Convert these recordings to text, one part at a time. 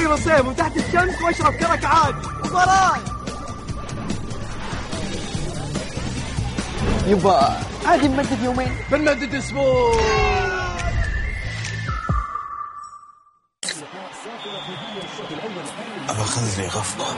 طيب الصيف وتحت الشمس واشرب كرك عاد. مباراة يبا عادي نمدد يومين، بنمدد اسبوع. أخذني غفوة،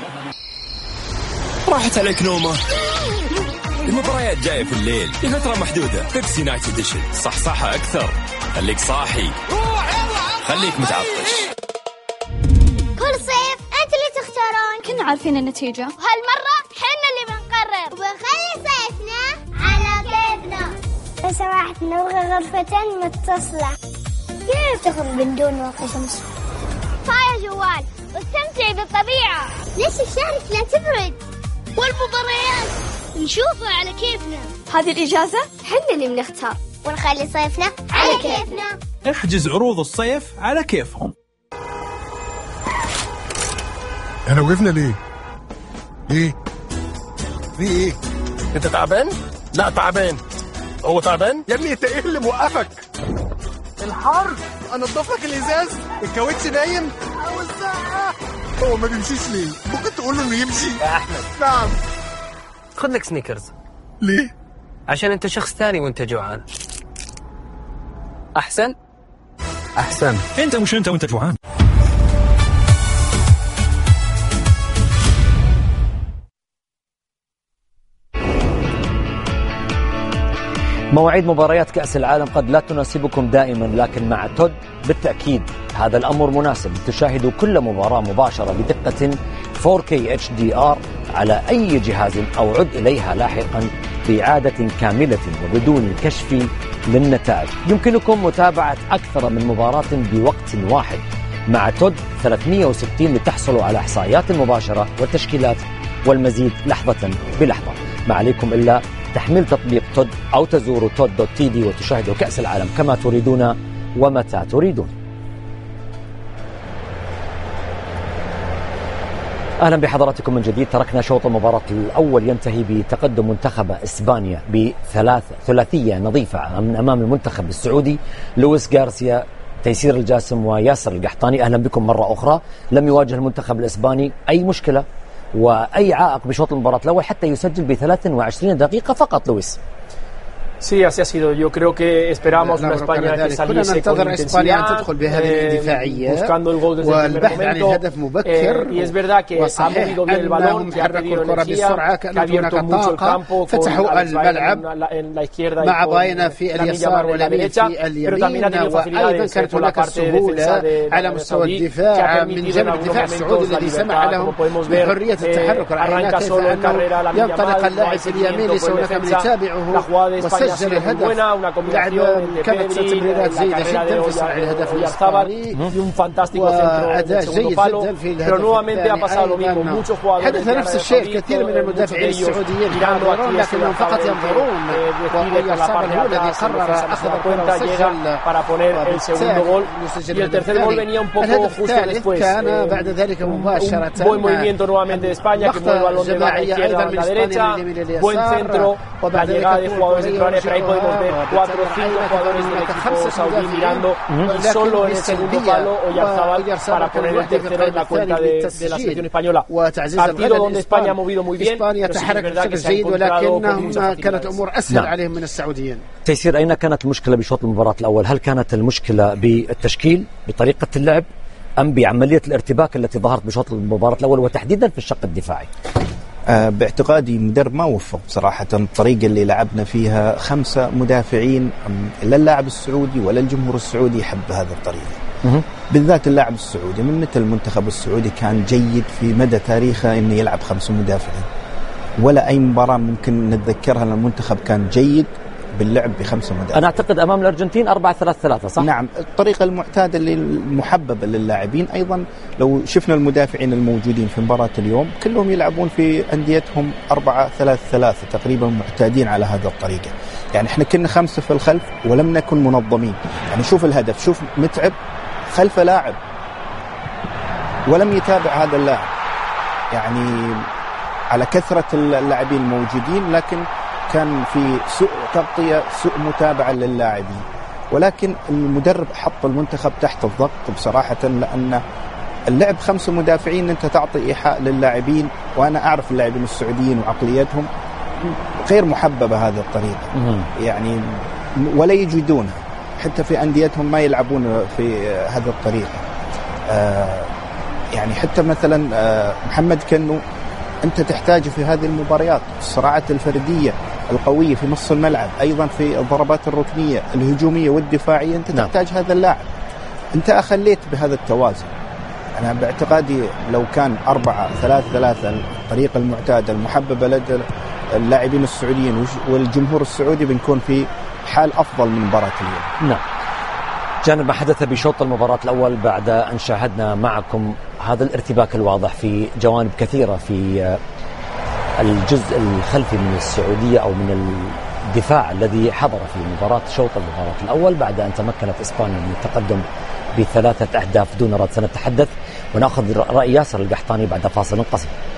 راحت عليك نومة. المباريات جاية في الليل لفترة محدودة. بيبسي نايت اديشن صحصحة أكثر، خليك صاحي، خليك متعطش. كل صيف أنت اللي تختارون. كنا عارفين النتيجة، وهالمرة حنا اللي بنقرر وبنخلي صيفنا على كيفنا. لو سمحت نبغى غرفة متصلة. كيف تخرج من دون واقي شمس؟ فاير جوال واستمتعي بالطبيعة. ليش الشارع لا تبرد؟ والمباريات نشوفها على كيفنا. هذه الإجازة حنا اللي بنختار ونخلي صيفنا على كيفنا. احجز عروض الصيف على كيفهم. احنا وقفنا ليه؟ ايه؟ في ايه؟ انت تعبان؟ لا تعبان. هو تعبان؟ يا ابني انت ايه اللي موقفك؟ الحر، انضف لك الازاز، الكاوتش نايم او الساعة. هو ما بيمشيش ليه؟ ممكن تقول له انه يمشي؟ يا احمد نعم. خذ لك سنيكرز. ليه؟ عشان انت شخص ثاني وانت جوعان. احسن؟ انت مش انت وانت جوعان. مواعيد مباريات كأس العالم قد لا تناسبكم دائما، لكن مع تود بالتأكيد هذا الأمر مناسب. تشاهدوا كل مباراة مباشرة بدقة 4K HDR على أي جهاز أو عد إليها لاحقا بإعادة كاملة وبدون كشف للنتائج. يمكنكم متابعة أكثر من مباراة بوقت واحد. مع تود 360 لتحصلوا على إحصائيات مباشرة والتشكيلات والمزيد لحظة بلحظة. ما عليكم إلا تحميل تطبيق تود أو تزوروا tod.tv وتشاهدوا كأس العالم كما تريدون ومتى تريدون. أهلا بحضراتكم من جديد. تركنا شوط المباراة الأول ينتهي بتقدم منتخب إسبانيا بثلاثية نظيفة من أمام المنتخب السعودي. لويس غارسيا، تيسير الجاسم وياسر القحطاني، أهلا بكم مرة أخرى. لم يواجه المنتخب الإسباني أي مشكلة وأي عائق بشوط المباراة الأول حتى يسجل ب 23 دقيقة فقط. لويس. Sí, así ha sido. Yo creo que esperamos una España que saliese con intensidad, buscando el gol desde el primer momento. Y es verdad que ha movido bien el balón, que ha tenido energía, que ha abierto mucho el campo, فتحوا الملعب en la izquierda مع باينا في اليسار واليمين في اليمين، وأيضا كانت هناك سهولة على مستوى الدفاع من جانب الدفاع السعودي الذي سمح لهم بحرية التحرك الرهينة، كيف أنه ينطلق اللاعب في اليمين ليس هناك من يتابعه سجل الهدف بعد كانت تمريرات جيدة جدا في صنع الهدف الإسباني وأداء جيد جدا في الهدف الثاني. حدث نفس الشيء كثير من المدافعين السعوديين ينظرون لكنهم فقط ينظرون، ويرسل هو الذي قرر أخذ الكرة وسجل الهدف الثاني. الهدف الثالث كان بعد ذلك مباشرة لقطة جماعية أيضا من إسبانيا من اليمين اليسار، وبعد ذلك ahí podemos ver 4 o 5 jugadores del equipo saudí mirando y solo en el segundo palo Oyarzabal para poner el tercero en la cuenta de la selección española. Partido donde España ha movido muy bien, pero sí es verdad que se ha encontrado con muchas facilidades. تيسير، أين كانت المشكلة بشوط المباراة الأول؟ هل كانت المشكلة بالتشكيل بطريقة اللعب أم بعملية الارتباك التي ظهرت بشوط المباراة الأول وتحديدا في الشق الدفاعي؟ باعتقادي مدرب ما وفق صراحة. الطريقة اللي لعبنا فيها 5 مدافعين، لا اللاعب السعودي ولا الجمهور السعودي يحب هذه الطريقة، بالذات اللاعب السعودي. من متى المنتخب السعودي كان جيد في مدى تاريخه إنه يلعب 5 مدافعين؟ ولا أي مباراة ممكن نتذكرها أن المنتخب كان جيد باللعب ب5 مدافعين. أنا أعتقد أمام الأرجنتين 4-3-3 صح؟ نعم، الطريقة المعتادة اللي المحببة للاعبين. أيضا لو شفنا المدافعين الموجودين في مباراة اليوم كلهم يلعبون في أنديتهم 4-3-3 تقريبا، معتادين على هذا الطريقة. يعني احنا كنا 5 في الخلف ولم نكن منظمين. يعني شوف الهدف، شوف متعب خلف لاعب ولم يتابع هذا اللاعب، يعني على كثرة اللاعبين الموجودين، لكن كان في سوء تغطية، سوء متابعة للاعبين. ولكن المدرب حط المنتخب تحت الضغط بصراحة، لأن اللعب 5 مدافعين أنت تعطي إيحاء للاعبين، وأنا أعرف اللاعبين السعوديين وعقليتهم غير محببة هذه الطريقة يعني، ولا يجدونها حتى في أنديتهم ما يلعبون في هذه الطريقة. يعني حتى مثلا محمد كنو أنت تحتاج في هذه المباريات الصراعات الفردية القوية في نص الملعب، أيضا في الضربات الركنية الهجومية والدفاعية أنت تحتاج هذا اللاعب. أنت أخليت بهذا التوازن. أنا باعتقادي لو كان 4-3-3 الطريقة المعتادة المحببة لدى اللاعبين السعوديين والجمهور السعودي بنكون في حال أفضل من مباراة اليوم. نعم. جانب ما حدث بشوط المباراة الأول بعد أن شاهدنا معكم هذا الارتباك الواضح في جوانب كثيرة في الجزء الخلفي من السعودية أو من الدفاع الذي حضر في مباراة شوط المباراة الأول بعد أن تمكنت إسبانيا من التقدم ب3 أهداف دون رد. سنتحدث ونأخذ رأي ياسر القحطاني بعد فاصل قصير.